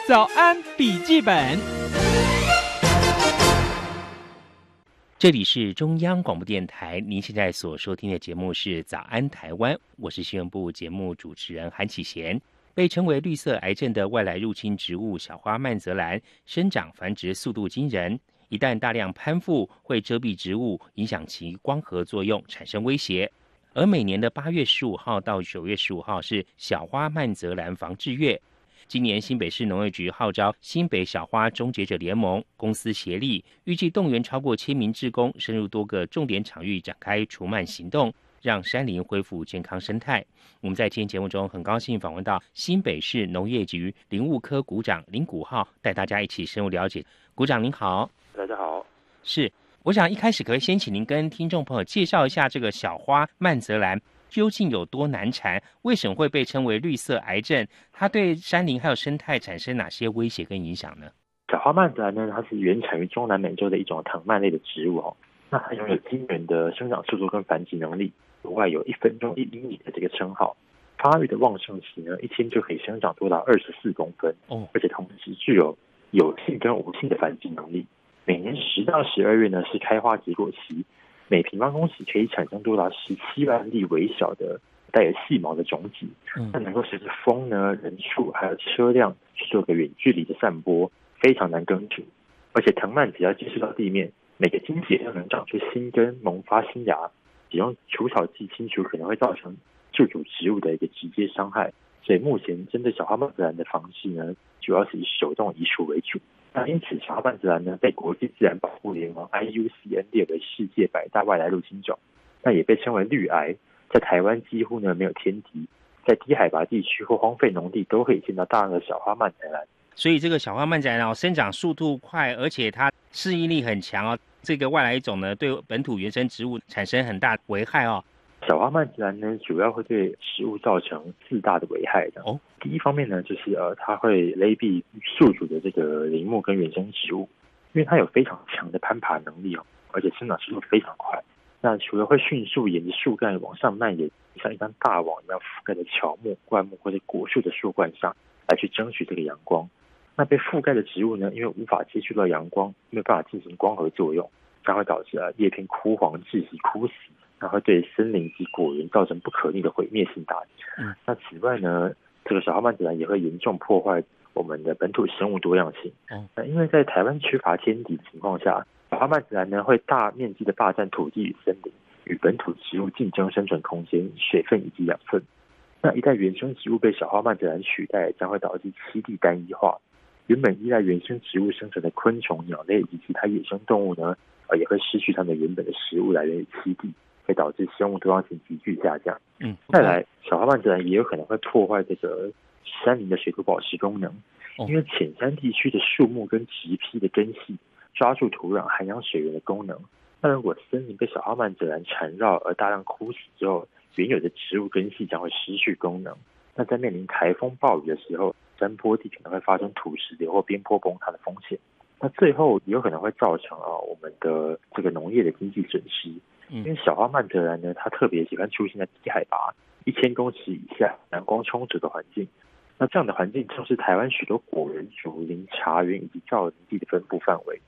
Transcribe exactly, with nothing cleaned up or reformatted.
早安笔记本，这里是中央广播电台，您现在所收听的节目是早安台湾，我是新闻部节目主持人韩启贤。被称为绿色癌症的外来入侵植物小花曼泽兰生长繁殖速度惊人，一旦大量攀附会遮蔽植物，影响其光合作用，产生威胁。而每年的八月十五号到九月十五号是小花曼泽兰防治月。今年新北市农业局号召新北小花终结者联盟公司协力，预计动员超过千名志工，深入多个重点场域展开除蔓行动，让山林恢复健康生态。我们在今天节目中很高兴访问到新北市农业局林务科股长林古浩，带大家一起深入了解。股长您好。 大家好。 是，我想一开始可不可以先请您跟听众朋友介绍一下这个小花曼泽兰究竟有多难缠？为什么会被称为绿色癌症？它对山林还有生态产生哪些威胁跟影响呢？ 小花曼泽兰呢，它是原产于中南美洲的一种藤蔓类的植物哦。那它拥有惊人的生长速度跟繁殖能力，额外有一分钟一厘米的这个称号。发育的旺盛期呢，一天就可以生长多达二十四公分哦，而且同时具有有性跟无性的繁殖能力。每年十到十二月呢是开花结果期。每平方公尺可以产生多达十七万粒微小的带有细毛的种子，那能够随着风呢、人数还有车辆去做个远距离的散播，非常难根除。而且藤蔓只要接触到地面，每个茎节都能长出新根、萌发新芽。使用除草剂清除可能会造成宿主植物的一个直接伤害，所以目前针对小花曼泽兰的防治呢，主要是以手动移除为主。那因此，小花曼泽兰呢被国际自然保护联盟 I U C N 列为世界百大外来入侵种，那也被称为绿癌。在台湾几乎呢没有天敌，在低海拔地区或荒废农地都可以见到大量的小花曼泽兰。 所以这个小花曼泽兰哦，生长速度快，而且它适应力很强哦。这个外来种呢，对本土原生植物产生很大危害哦。 小花曼泽兰呢，主要会对食物造成四大的危害的。哦，第一方面呢，就是呃，它会勒毙宿主的这个林木跟原生植物，因为它有非常强的攀爬能力哦，而且生长速度非常快。那除了会迅速沿着树干往上蔓延，像一张大网一样覆盖在乔木、灌木或者果树的树冠上，来去争取这个阳光。那被覆盖的植物呢，因为无法接触到阳光，没有办法进行光合作用，将会导致啊叶片枯黄、窒息、枯死。然后对森林及果园造成不可逆的毁灭性打击。嗯，那此外呢，这个小花曼泽兰也会严重破坏我们的本土生物多样性。嗯，那因为在台湾缺乏天敌的情况下，小花曼泽兰呢会大面积的霸占土地与森林，与本土植物竞争生存空间、水分以及养分。那一旦原生植物被小花曼泽兰取代，将会导致栖地单一化。原本依赖原生植物生存的昆虫、鸟类以及其他野生动物呢，呃，也会失去它们原本的食物来源与栖地。会导致生物多样性急剧下降。嗯，再来，小花曼泽兰也有可能会破坏这个山林的水土保持功能，因为浅山地区的树木跟植批的根系抓住土壤涵养水源的功能。那如果森林被小花曼泽兰缠绕而大量枯死之后，原有的植物根系将会失去功能。那在面临台风暴雨的时候，山坡地可能会发生土石流或边坡崩塌的风险。那最后也有可能会造成啊我们的这个农业的经济损失。因为小花曼泽兰呢，它特别喜欢出现在低海拔一千公尺以下、阳光充足的环境。那这样的环境正是台湾许多果园、竹林、茶园以及造林地的分布范围。